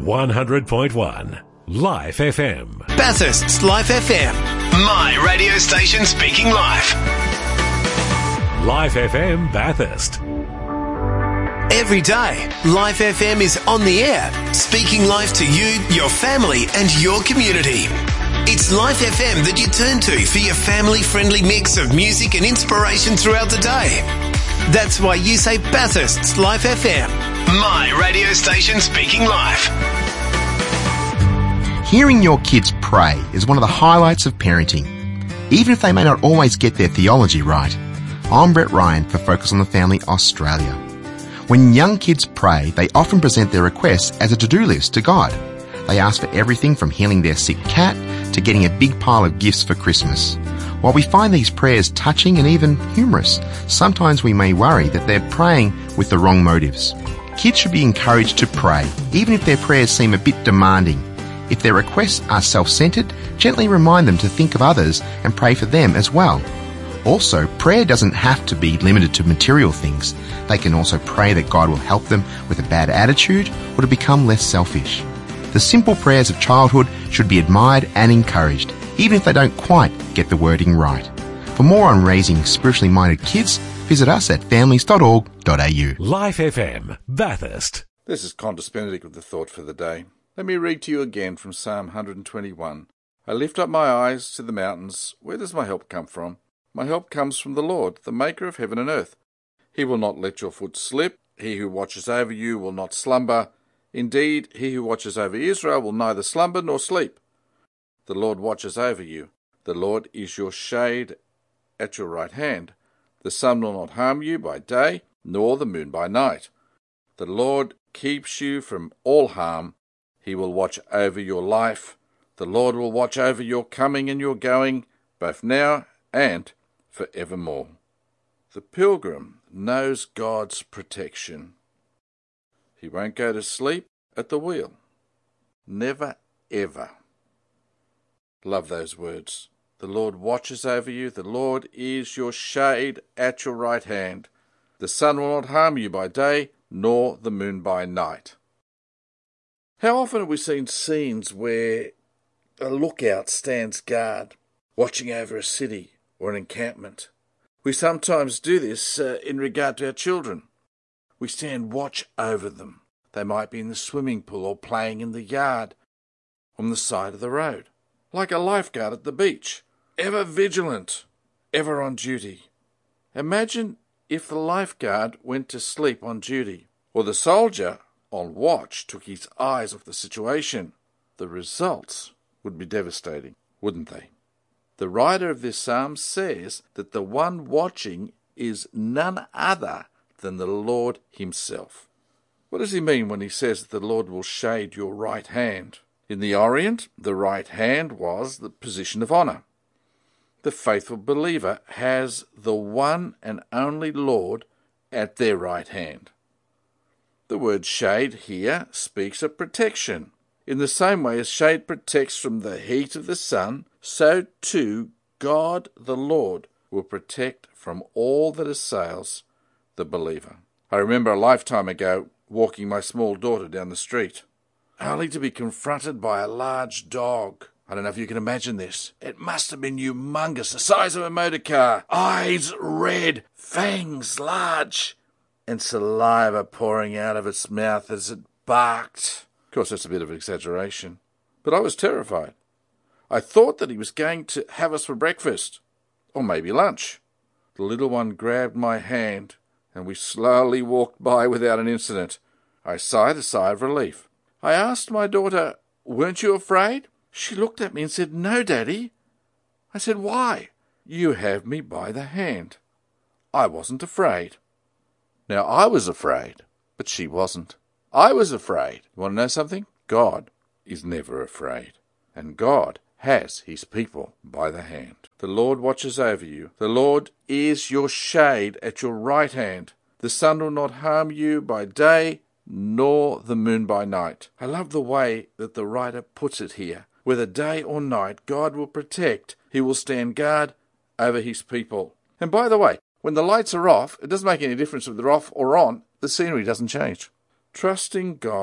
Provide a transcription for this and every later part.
100.1 Life FM. Bathurst's Life FM. My radio station speaking life. Life FM Bathurst. Every day, Life FM is on the air, speaking life to you, your family and your community. It's Life FM that you turn to for your family-friendly mix of music and inspiration throughout the day. That's why you say Bathurst's Life FM. My radio station speaking life. Hearing your kids pray is one of the highlights of parenting, even if they may not always get their theology right. I'm Brett Ryan for Focus on the Family Australia. When young kids pray, they often present their requests as a to-do list to God. They ask for everything from healing their sick cat to getting a big pile of gifts for Christmas. While we find these prayers touching and even humorous, sometimes we may worry that they're praying with the wrong motives. Kids should be encouraged to pray, even if their prayers seem a bit demanding. If their requests are self-centered, gently remind them to think of others and pray for them as well. Also, prayer doesn't have to be limited to material things. They can also pray that God will help them with a bad attitude or to become less selfish. The simple prayers of childhood should be admired and encouraged, even if they don't quite get the wording right. For more on raising spiritually minded kids, visit us at families.org.au. Life FM Bathurst. This is Qantas Benedict with the thought for the day. Let me read to you again from Psalm 121. I lift up my eyes to the mountains. Where does my help come from? My help comes from the Lord, the maker of heaven and earth. He will not let your foot slip. He who watches over you will not slumber. Indeed, he who watches over Israel will neither slumber nor sleep. The Lord watches over you. The Lord is your shade at your right hand. The sun will not harm you by day, nor the moon by night. The Lord keeps you from all harm. He will watch over your life. The Lord will watch over your coming and your going, both now and forevermore. The pilgrim knows God's protection. He won't go to sleep at the wheel. Never, ever. Love those words. The Lord watches over you. The Lord is your shade at your right hand. The sun will not harm you by day, nor the moon by night. How often have we seen scenes where a lookout stands guard, watching over a city or an encampment? We sometimes do this in regard to our children. We stand watch over them. They might be in the swimming pool or playing in the yard on the side of the road, like a lifeguard at the beach, ever vigilant, ever on duty. Imagine if the lifeguard went to sleep on duty, or the soldier on watch took his eyes off the situation. The results would be devastating, wouldn't they? The writer of this psalm says that the one watching is none other than the Lord himself. What does he mean when he says that the Lord will shade your right hand? In the Orient, the right hand was the position of honour. The faithful believer has the one and only Lord at their right hand. The word shade here speaks of protection. In the same way as shade protects from the heat of the sun, so too God the Lord will protect from all that assails the believer. I remember a lifetime ago walking my small daughter down the street, only to be confronted by a large dog. I don't know if you can imagine this. It must have been humongous, the size of a motor car, eyes red, fangs large, and saliva pouring out of its mouth as it barked. Of course, that's a bit of an exaggeration, but I was terrified. I thought that he was going to have us for breakfast, or maybe lunch. The little one grabbed my hand, and we slowly walked by without an incident. I sighed a sigh of relief. I asked my daughter, "Weren't you afraid?" She looked at me and said, "No, Daddy." I said, "Why?" "You have me by the hand." I wasn't afraid. Now, I was afraid, but she wasn't. I was afraid. You want to know something? God is never afraid, and God has his people by the hand. The Lord watches over you. The Lord is your shade at your right hand. The sun will not harm you by day, nor the moon by night. I love the way that the writer puts it here. Whether day or night, God will protect. He will stand guard over his people. And by the way, when the lights are off, it doesn't make any difference if they're off or on. The scenery doesn't change. Trusting God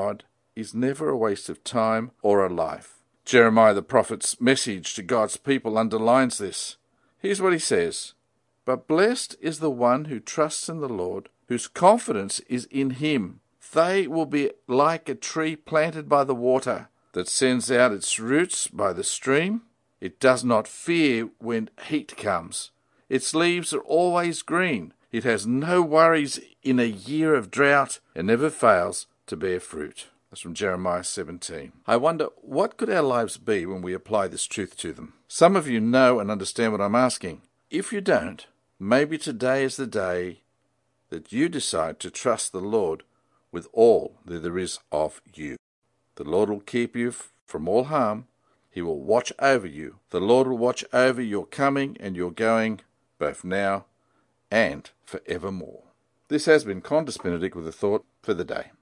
is never a waste of time or a life. Jeremiah the prophet's message to God's people underlines this. Here's what he says: "But blessed is the one who trusts in the Lord, whose confidence is in him. They will be like a tree planted by the water, that sends out its roots by the stream. It does not fear when heat comes. Its leaves are always green. It has no worries in a year of drought and never fails to bear fruit." That's from Jeremiah 17. I wonder, what could our lives be when we apply this truth to them? Some of you know and understand what I'm asking. If you don't, maybe today is the day that you decide to trust the Lord with all that there is of you. The Lord will keep you from all harm. He will watch over you. The Lord will watch over your coming and your going, both now and forevermore. This has been Qantas Benedict with a thought for the day.